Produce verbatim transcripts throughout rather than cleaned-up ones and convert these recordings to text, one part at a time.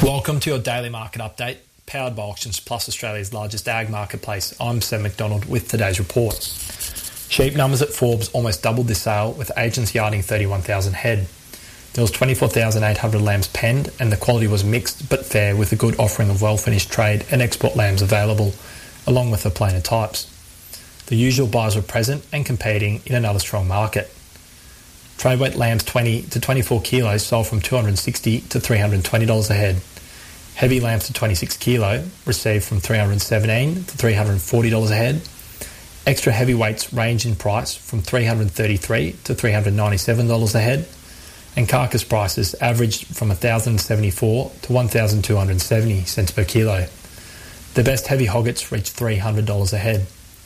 Welcome to your daily market update, powered by Auctions Plus, Australia's largest ag marketplace. I'm Sam McDonald with today's report. Sheep numbers at Forbes almost doubled this sale, with agents yarding thirty-one thousand head. There was twenty-four thousand eight hundred lambs penned, and the quality was mixed but fair, with a good offering of well-finished trade and export lambs available, along with the plainer types. The usual buyers were present and competing in another strong market. Trade weight lambs twenty to twenty-four kilos sold from two hundred sixty dollars to three hundred twenty dollars a head. Heavy lambs to twenty-six kilo received from three hundred seventeen dollars to three hundred forty dollars a head. Extra heavyweights range in price from three hundred thirty-three dollars to three hundred ninety-seven dollars a head, and carcass prices averaged from one thousand seventy-four dollars to one thousand two hundred seventy cents per kilo. The best heavy hoggets reached three hundred dollars a head.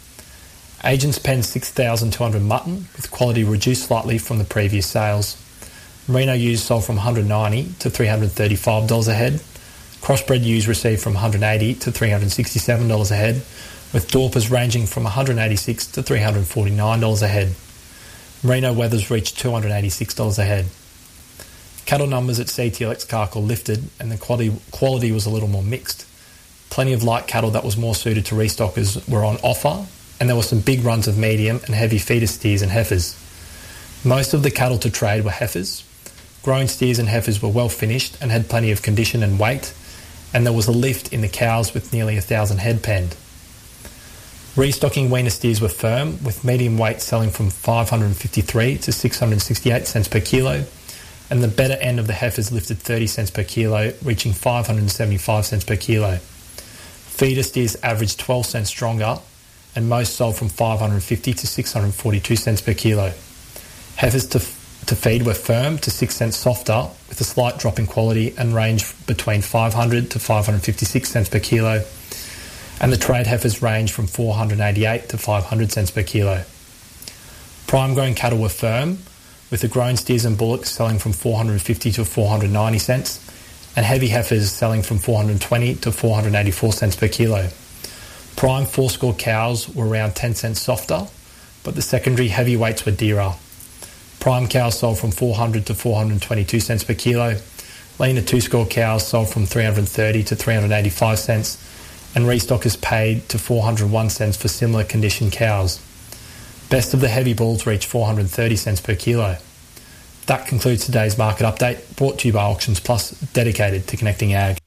Agents penned six thousand two hundred mutton, with quality reduced slightly from the previous sales. Merino ewes sold from one hundred ninety dollars to three hundred thirty-five dollars a head. Crossbred ewes received from one hundred eighty dollars to three hundred sixty-seven dollars a head, with Dorpers ranging from one hundred eighty-six dollars to three hundred forty-nine dollars a head. Merino wethers reached two hundred eighty-six dollars a head. Cattle numbers at C T L X Cargill lifted, and the quality, quality was a little more mixed. Plenty of light cattle that was more suited to restockers were on offer, and there were some big runs of medium and heavy feeder steers and heifers. Most of the cattle to trade were heifers. Grown steers and heifers were well finished and had plenty of condition and weight, and there was a lift in the cows with nearly a thousand head penned. Restocking weaner steers were firm, with medium weight selling from five hundred fifty-three to six hundred sixty-eight cents per kilo, and the better end of the heifers lifted thirty cents per kilo, reaching five hundred seventy-five cents per kilo. Feeder steers averaged twelve cents stronger, and most sold from five hundred fifty to six hundred forty-two cents per kilo. Heifers to, to feed were firm to six cents softer, with a slight drop in quality, and range between five hundred to five hundred fifty-six cents per kilo. And the trade heifers ranged from four hundred eighty-eight to five hundred cents per kilo. Prime grown cattle were firm, with the grown steers and bullocks selling from four hundred fifty to four hundred ninety cents, and heavy heifers selling from four hundred twenty to four hundred eighty-four cents per kilo. Prime four-score cows were around ten cents softer, but the secondary heavyweights were dearer. Prime cows sold from four hundred to four hundred twenty-two cents per kilo. Leaner two-score cows sold from three hundred thirty to three hundred eighty-five cents, and restockers paid to four hundred one cents for similar condition cows. Best of the heavy bulls reached four hundred thirty cents per kilo. That concludes today's market update, brought to you by Auctions Plus, dedicated to connecting ag.